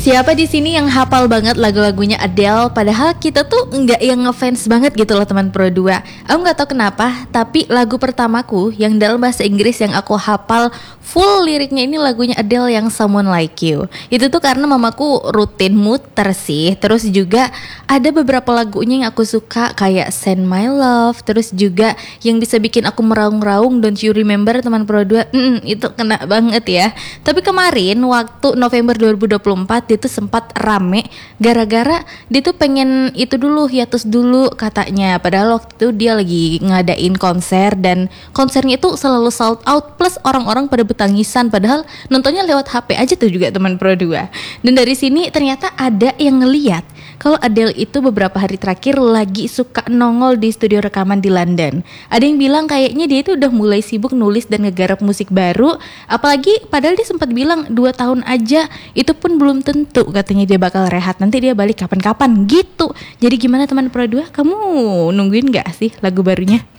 Siapa di sini yang hafal banget lagu-lagunya Adele? Padahal kita tuh nggak yang ngefans banget gitu loh teman Pro 2. Aku nggak tahu kenapa, tapi lagu pertamaku yang dalam bahasa Inggris yang aku hafal full liriknya ini lagunya Adele yang Someone Like You. Itu tuh karena mamaku rutin muter sih. Terus juga ada beberapa lagunya yang aku suka kayak Send My Love. Terus juga yang bisa bikin aku meraung-raung Don't You Remember teman Pro 2. Itu kena banget ya. Tapi kemarin waktu November 2024 dia tuh sempat rame gara-gara dia tuh pengen itu dulu hiatus dulu katanya, padahal waktu itu dia lagi ngadain konser dan konsernya itu selalu sold out plus orang-orang pada betangisan padahal nontonnya lewat HP aja tuh juga teman Pro 2. Dan dari sini ternyata ada yang ngeliat kalau Adele itu beberapa hari terakhir lagi suka nongol di studio rekaman di London. Ada yang bilang kayaknya dia itu udah mulai sibuk nulis dan ngegarap musik baru. Apalagi padahal dia sempat bilang 2 tahun aja, itu pun belum tentu katanya dia bakal rehat. Nanti dia balik kapan-kapan gitu. Jadi gimana teman Pro 2? Kamu nungguin gak sih lagu barunya?